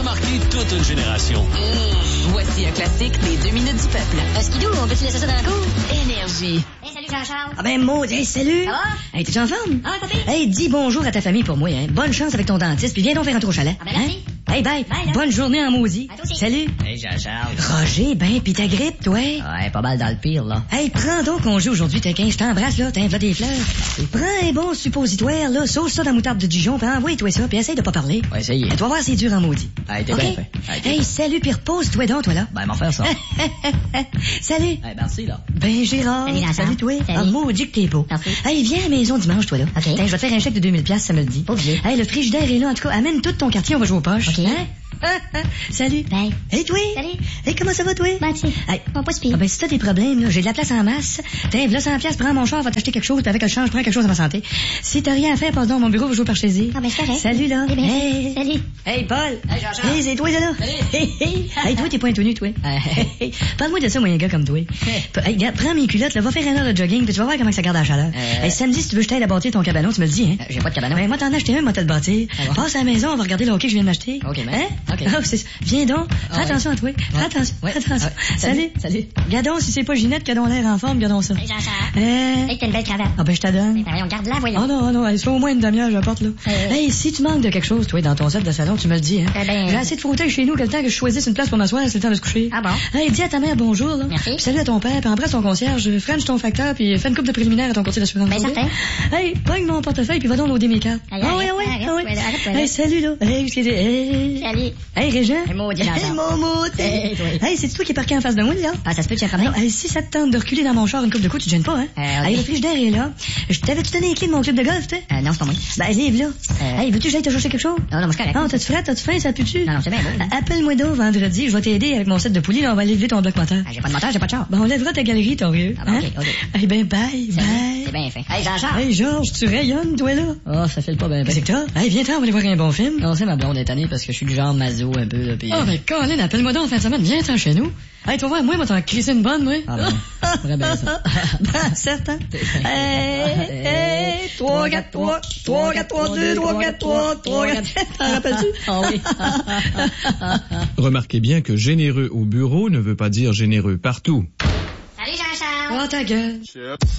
marqué toute une génération. Voici un classique des 2 minutes du peuple. Skidoo, on peut te laisser ça dans la cour? Énergie. Hey, salut Jean-Charles. Ah ben, Maud, hey, salut. Ça va? Hey, t'es en forme? Ah, t'as pire? Hey, dis bonjour à ta famille pour moi, hein. Bonne chance avec ton dentiste, puis viens donc faire un tour au chalet. Ah ben, merci. Hey, bye. Bye, là. Bonne journée en maudit. À toi aussi. Salut. Hey, Jean-Charles. Roger, ben, pis ta grippe, toi. Ouais, pas mal dans le pire, là. Hey, prends donc congé aujourd'hui, t'es 15, je t'embrasse, là, t'as des fleurs. Prends un bon suppositoire, là, sauce ça dans la moutarde de Dijon, puis envoie-toi ça, puis essaye de pas parler. Ouais, essayez. Tu vas voir, c'est dur en maudit. Hey, t'es OK? bien fait. Hey, salut, puis repose-toi donc, toi, là. Ben, m'en faire ça. Salut. Hey, merci, là. Ben, Gérard. Salut, Jean-Charles. Salut, toi. Salut. Ah, maudit que t'es beau. Merci. Hey, viens à la maison dimanche, toi, là. OK. Tiens, je vais te faire un chèque de 2000 $, ça me le dit. Pas obligé. Hey, le frigidaire est là, en tout cas. Amène tout ton quartier, on va jouer aux poches. OK. Hein? Salut. Bye. Hey, toi. Salut. Hey, comment ça va, toi? Ben, tu sais, Hey. on pas se pire. Ah ben, si t'as des problèmes, là, j'ai de la place en masse. Tiens, v'là 100 $, prends mon char, va t'acheter quelque chose, puis avec le change, prends quelque chose à ma santé. Si t'as rien à faire, passe donc mon bureau, va jouer par chez eux. Ah ben, c'est correct. Salut, là. Eh bien, Hey. salut. Hey, Paul. Hey, Jean-Charles. Hey, c'est toi, là. Hey, hey. Hey, toi, t'es pas inconnu, toi. Hey, parle-moi de ça, moi, un gars comme toi. Hey, regarde, prends mes culottes, là, va faire 1 heure de jogging, puis tu vas voir comment ça garde la chaleur. Hey, samedi, si tu veux que je t'aide à bâtir ton cabanon, tu me le dis, hein. J'ai pas de cabanon. Ben, moi, t'en as acheté un, moi, t'as le bâtir. Ah bon? Passe à la maison, on va regarder le hockey que je viens de m'acheter. OK, mais. Hein? OK. Ah, viens donc. Fais attention à toi. Fais attention. Ouais. Fais attention. Ouais. Salut. Salut. Gardons, si c'est pas Ginette qui a donc l'air en forme, gardons ça. Hey, Jean-Charles. Hey, t'as une belle cravate. Ah, ben, je te donne. Ben, voyons, garde-la, voyons. Oh non, il faut au moins une demi-heure, je la porte, là. Hey, si tu manques de quelque chose, toi, dans ton set de salon, tu me le dis, hein. Eh ben, J'ai assez de fauteuils chez nous que le temps que je choisisse une place pour m'asseoir, c'est le temps de se coucher. Ah bon? Hey, dis à ta mère bonjour, là. Merci. Puis salut à ton père, puis embrasse ton concierge, French ton facteur, puis fais une coupe de préliminaire à ton courtier d'assurance. Ben, OK? certain. Hey, pogne mon portefeuille, puis va donc loader mes cartes. Hey, Ah arrête, ouais. arrête, Hey, salut, là. Hey, excusez. Hey. Salut. Hey, Régent. Hey, maudit Jean-Charles. Hey, Momo, Hey, toi. Hey, c'est toi qui es parqué en face de moi, là? Ah, ça se peut, tu as un problème? Non, hey, si ça te tente de reculer dans mon char une coupe de coups, tu te gênes pas, hein? OK. Hey, le frigidaire est là. T'avais-tu donné les clés de mon club de golf, toi? Non, c'est pas moi. Ben, livre là. Hey, veux-tu que j'aille te chercher quelque chose? Non, moi, c'est correct. Non, t'as-tu frais, t'as-tu faim, ça pue-tu? Non, c'est bien beau. Appelle-moi donc vendredi, je vais t'aider avec mon set de poulies, là, on va aller lever ton bloc moteur. Ah, j'ai pas de moteur, j'ai pas de char. Ben, on lèvera ta galerie, ton vieux. Ah, ben, OK. Hey, ben, bye. C'est bien fait. Hey, Jean-Charles. Hey, Georges, tu rayonnes, toi, là? Oh, ça file pas bien. Qu'est-ce que t'as? Hey, viens-t'en, on va aller voir un bon film. Non, c'est ma blonde est tannée parce que je suis du genre maso un peu, là, pis... Oh, ben, Colin, appelle-moi donc en fin de semaine, viens-t'en chez nous. Hey, tu vas voir, moi, t'en crisser une bonne, moi. Ah bon, j'aimerais bien ça. Ben, certain. Hey, 3, 4, 3, 3, 4, 3, 2, 3, 4, 3, 3, 4, t'en rappelles-tu? Ah oui. Remarquez bien que généreux au bureau ne veut pas dire généreux partout. Salut, Jean-Charles. Oh, ta gueule.